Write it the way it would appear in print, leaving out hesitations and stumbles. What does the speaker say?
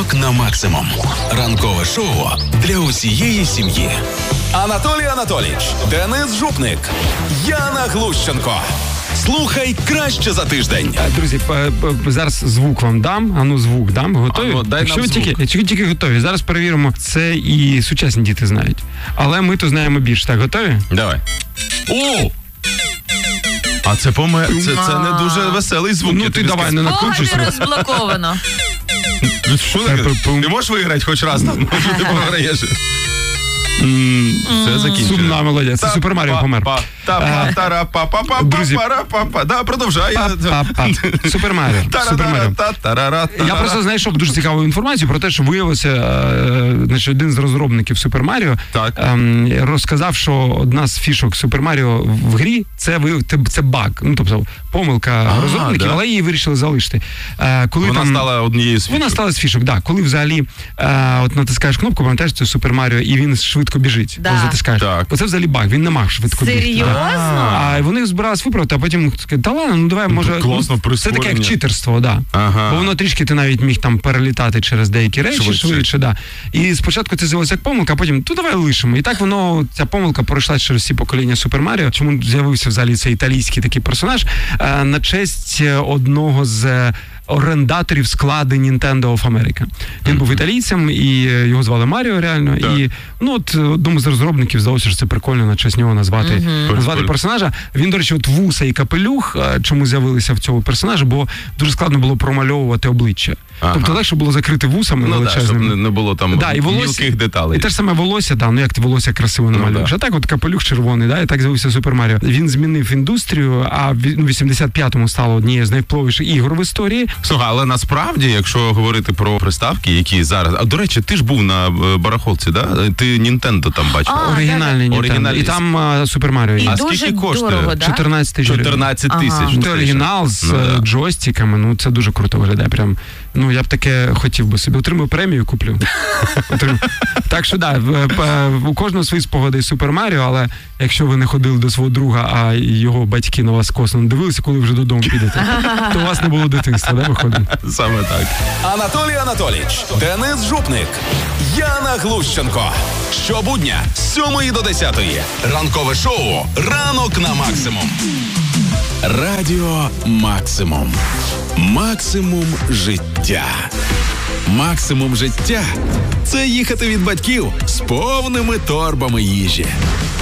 Ранок на максимум. Ранкове шоу для усієї сім'ї. Анатолій Анатолійович, Денис Жупник, Яна Глущенко. Слухай краще за тиждень. Друзі, зараз звук вам дам. Звук дам. Готові? Дай нам звук. Тільки готові. Зараз перевіримо. Це і сучасні діти знають. Але ми то знаємо більше. Так, готові? Давай. О! А це не дуже веселий звук. Ну ти давай, не накручуйся. Розблоковано. Що таке? Ти можеш виграти хоч раз там? Ти програєш. Все закінчено. Сумна молодець. Це Супер Маріо помер. Друзі, продовжай. Супер Маріо. Я просто знайшов дуже цікаву інформацію про те, що виявилося, один з розробників Супер Маріо розказав, що одна з фішок Супер Маріо в грі це баг. Ну, тобто помилка розробників, але її вирішили залишити. Вона стала однією з фішок. Вона стала з фішок, так. Коли взагалі натискаєш кнопку, пам'ятаєш, це Супер Маріо, і він швидко біжить. Да. Затискаєш. Оце взагалі баг, він не мав швидко бігти. Серйозно? А вони збирались виправити, а потім сказали, та ладно, ну давай, може... Класно, це таке як читерство, да. Бо воно трішки ти навіть міг там перелітати через деякі речі швидше, да. І спочатку це з'явилося як помилка, а потім, давай лишимо. І так ця помилка пройшла через всі покоління Супер Маріо. Чому з'явився взагалі цей італійський такий персонаж? На честь одного з орендаторів склади Nintendo of America. Він був італійцем, і його звали Маріо реально. Так. І одному з розробників здалося, що це прикольно на честь нього назвати персонажа. Він, до речі, вуса і капелюх, чому з'явилися в цьому персонажі, бо дуже складно було промальовувати обличчя. Тобто легше було закрити вусами величезними. Щоб не було там мілких деталей. І те ж саме волосся, як ти волосся красиво намалюєш. А так капелюх червоний, і так з'явився Супер Маріо. Він змінив індустрію, а в 85-му стало однією з найвпливовіших ігор в історії. Слухай, але насправді, якщо говорити про приставки, які зараз... А, до речі, ти ж був на барахолці, да? Ти Нінтендо там бачив. Оригінальний Нінтендо. І там Супер Маріо є. А скільки коштує? Дорого, да? 14 тисяч. 14 тисяч. Це оригінал з джойстиками, це дуже круто виглядає. Прям, я б таке хотів би собі. Отримаю премію, куплю. Так що, у кожного свої спогади Супер Маріо, але якщо ви не ходили до свого друга, а його батьки на вас косно не дивилися, коли вже додому підете, то у вас не було дитинства, да, виходить? Саме так. Анатолій Анатолійович, Денис Жупник, Яна Глущенко. Щобудня з 7 до 10. Ранкове шоу «Ранок на максимум». Радіо Максимум. Максимум життя. Максимум життя – це їхати від батьків з повними торбами їжі.